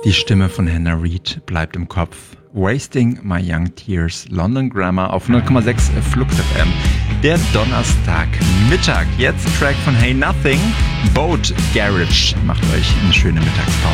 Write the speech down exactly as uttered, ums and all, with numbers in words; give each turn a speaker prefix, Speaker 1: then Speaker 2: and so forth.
Speaker 1: Die Stimme von Hannah Reid bleibt im Kopf. Wasting My Young Tears, London Grammar auf null Komma sechs Flux F M. Der Donnerstagmittag. Jetzt Track von Hey Nothing, Boat Garage. Macht euch eine schöne Mittagspause.